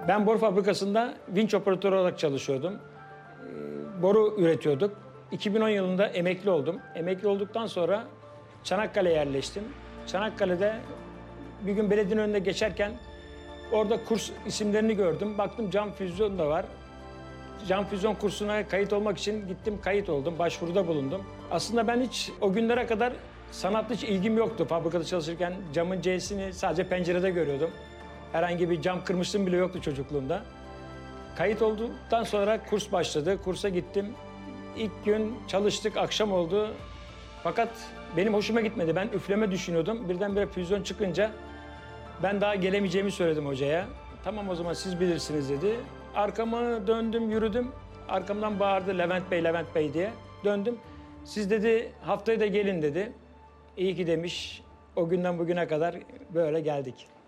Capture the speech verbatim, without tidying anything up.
Ben boru fabrikasında vinç operatörü olarak çalışıyordum. Ee, Boru üretiyorduk. iki bin on yılında emekli oldum. Emekli olduktan sonra Çanakkale'ye yerleştim. Çanakkale'de bir gün belediyenin önünde geçerken orada kurs isimlerini gördüm. Baktım cam füzyon da var. Cam füzyon kursuna kayıt olmak için gittim, kayıt oldum, başvuruda bulundum. Aslında ben hiç o günlere kadar sanatla hiç ilgim yoktu. Fabrikada çalışırken camın C'sini sadece pencerede görüyordum. Herhangi bir cam kırmışlığım bile yoktu çocukluğumda. Kayıt olduktan sonra kurs başladı. Kursa gittim. İlk gün çalıştık, akşam oldu. Fakat benim hoşuma gitmedi. Ben üfleme düşünüyordum. Birdenbire füzyon çıkınca ben daha gelemeyeceğimi söyledim hocaya. Tamam o zaman siz bilirsiniz dedi. Arkamı döndüm, yürüdüm. Arkamdan bağırdı Levent Bey, Levent Bey diye. Döndüm. Siz dedi haftaya da gelin dedi. İyi ki demiş. O günden bugüne kadar böyle geldik.